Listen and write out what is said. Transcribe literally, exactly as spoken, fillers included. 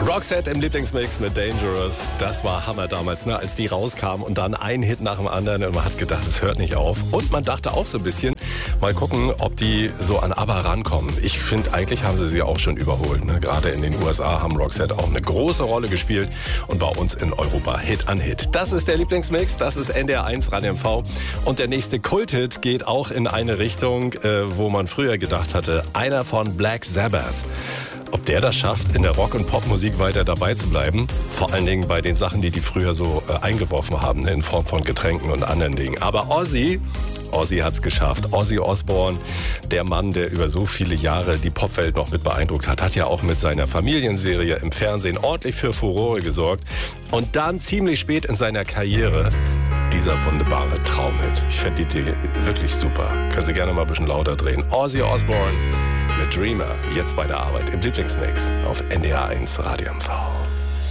Roxette im Lieblingsmix mit Dangerous. Das war Hammer damals, ne, als die rauskamen und dann ein Hit nach dem anderen und man hat gedacht, es hört nicht auf. Und man dachte auch so ein bisschen, mal gucken, ob die so an ABBA rankommen. Ich finde, eigentlich haben sie sie auch schon überholt. Ne? Gerade in den U S A haben Roxette auch eine große Rolle gespielt und bei uns in Europa Hit an Hit. Das ist der Lieblingsmix, das ist N D R eins Radio M V und der nächste Kulthit geht auch in eine Richtung, äh, wo man früher gedacht hatte, einer von Black Sabbath. Ob der das schafft, in der Rock- und Popmusik weiter dabei zu bleiben, vor allen Dingen bei den Sachen, die die früher so äh, eingeworfen haben, in Form von Getränken und anderen Dingen. Aber Ozzy, Ozzy hat's geschafft. Ozzy Osbourne, der Mann, der über so viele Jahre die Popwelt noch mit beeindruckt hat, hat ja auch mit seiner Familienserie im Fernsehen ordentlich für Furore gesorgt. Und dann ziemlich spät in seiner Karriere dieser wunderbare Traumhit. Ich fände die Idee wirklich super. Können Sie gerne mal ein bisschen lauter drehen. Ozzy Osbourne mit Dreamer, jetzt bei der Arbeit im Lieblingsmix auf N D R eins Radio M V.